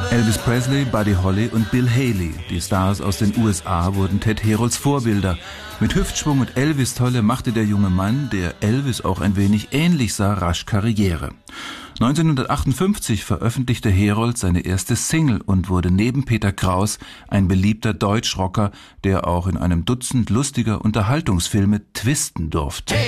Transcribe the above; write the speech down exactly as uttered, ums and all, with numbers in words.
Elvis Presley, Buddy Holly und Bill Haley, die Stars aus den U S A, wurden Ted Herolds Vorbilder. Mit Hüftschwung und Elvis-Tolle machte der junge Mann, der Elvis auch ein wenig ähnlich sah, rasch Karriere. neunzehnhundertachtundfünfzig veröffentlichte Herold seine erste Single und wurde neben Peter Kraus ein beliebter Deutschrocker, der auch in einem Dutzend lustiger Unterhaltungsfilme twisten durfte.